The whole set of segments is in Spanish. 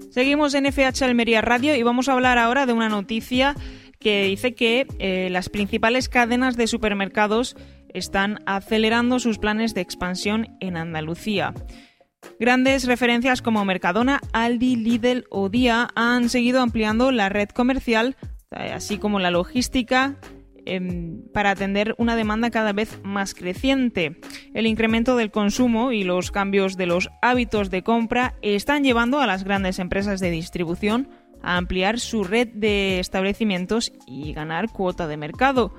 Seguimos en FH Almería Radio y vamos a hablar ahora de una noticia que dice que las principales cadenas de supermercados están acelerando sus planes de expansión en Andalucía. Grandes referencias como Mercadona, Aldi, Lidl o Día han seguido ampliando la red comercial, así como la logística, para atender una demanda cada vez más creciente. El incremento del consumo y los cambios de los hábitos de compra están llevando a las grandes empresas de distribución a ampliar su red de establecimientos y ganar cuota de mercado.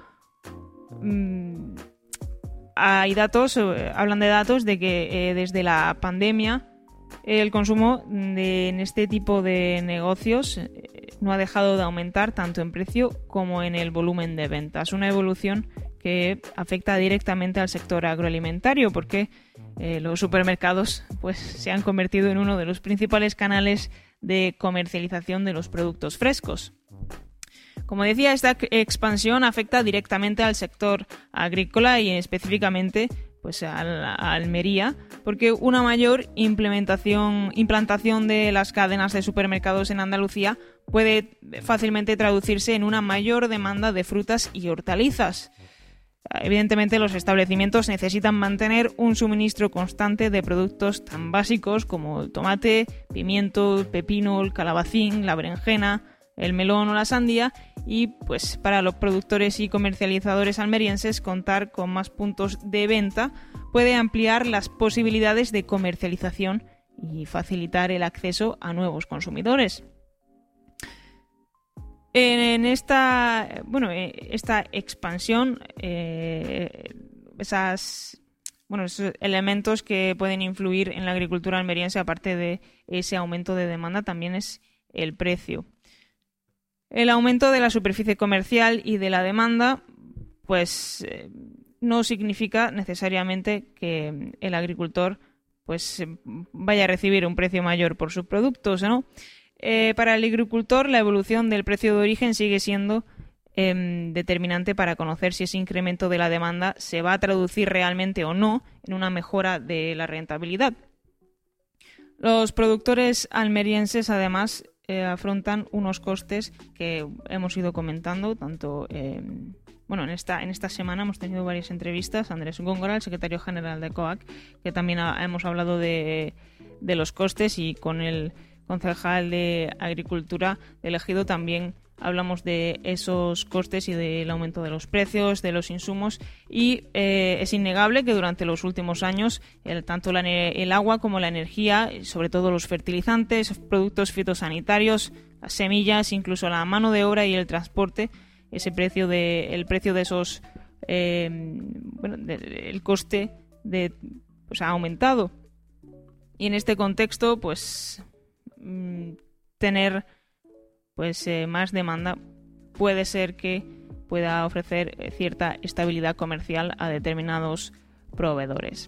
Hay datos, hablan de datos de que desde la pandemia el consumo en este tipo de negocios no ha dejado de aumentar tanto en precio como en el volumen de ventas. Una evolución que afecta directamente al sector agroalimentario porque los supermercados pues, se han convertido en uno de los principales canales de comercialización de los productos frescos. Como decía, esta expansión afecta directamente al sector agrícola y específicamente pues, a Almería, porque una mayor implantación de las cadenas de supermercados en Andalucía puede fácilmente traducirse en una mayor demanda de frutas y hortalizas. Evidentemente, los establecimientos necesitan mantener un suministro constante de productos tan básicos como el tomate, pimiento, pepino, el calabacín, la berenjena, el melón o la sandía, y pues para los productores y comercializadores almerienses contar con más puntos de venta puede ampliar las posibilidades de comercialización y facilitar el acceso a nuevos consumidores. En esta expansión, esos elementos que pueden influir en la agricultura almeriense, aparte de ese aumento de demanda, también es el precio. El aumento de la superficie comercial y de la demanda, pues no significa necesariamente que el agricultor pues vaya a recibir un precio mayor por sus productos, ¿no? Para el agricultor, la evolución del precio de origen sigue siendo determinante para conocer si ese incremento de la demanda se va a traducir realmente o no en una mejora de la rentabilidad. Los productores almerienses, además, afrontan unos costes que hemos ido comentando, tanto en esta semana hemos tenido varias entrevistas. Andrés Góngora, el secretario general de COAC, que también hemos hablado de los costes, y con el concejal de Agricultura del Ejido también hablamos de esos costes y del aumento de los precios, de los insumos, y es innegable que durante los últimos años tanto el agua como la energía, sobre todo los fertilizantes, productos fitosanitarios, las semillas, incluso la mano de obra y el transporte, el precio de esos el coste ha aumentado. Y en este contexto, pues tener más demanda puede ser que pueda ofrecer cierta estabilidad comercial a determinados proveedores.